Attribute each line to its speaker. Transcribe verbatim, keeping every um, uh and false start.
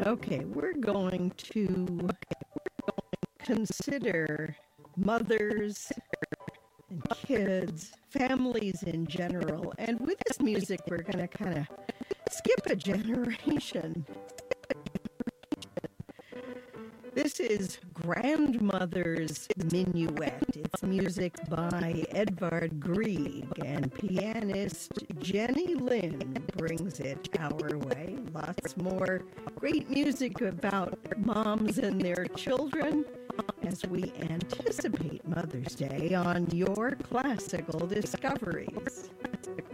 Speaker 1: Okay, we're going to consider mothers and kids, families in general. And with this music, we're going to kind of skip a generation. This is Grandmother's Minuet. It's music by Edvard Grieg, and pianist Jenny Lind brings it our way. Lots more great music about moms and their children as we anticipate Mother's Day on your Classical Discoveries.